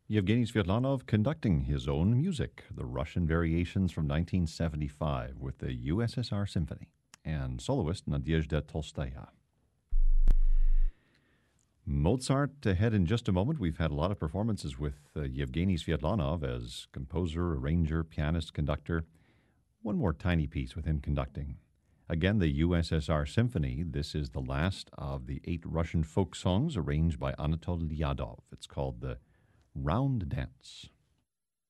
Yevgeny Svetlanov conducting his own music, the Russian Variations from 1975 with the USSR Symphony, and soloist Nadezhda Tolstaya. Mozart ahead in just a moment. We've had a lot of performances with Yevgeny Svetlanov as composer, arranger, pianist, conductor. One more tiny piece with him conducting. Again, the USSR Symphony. This is the last of the 8 Russian folk songs arranged by Anatol Lyadov. It's called the Round Dance.